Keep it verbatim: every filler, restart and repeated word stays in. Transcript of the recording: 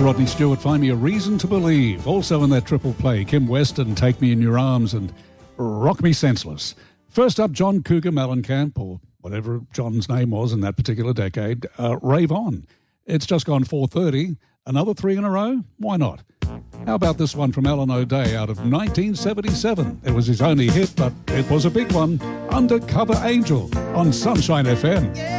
Rodney Stewart, Find Me a Reason to Believe. Also in that triple play, Kim Weston, Take Me in Your Arms, and Rock Me Senseless. First up, John Cougar Mellencamp, or whatever John's name was in that particular decade, uh, Rave On. It's just gone four thirty. Another three in a row? Why not? How about this one from Alan O'Day out of nineteen seventy-seven? It was his only hit, but it was a big one. Undercover Angel on Sunshine F M.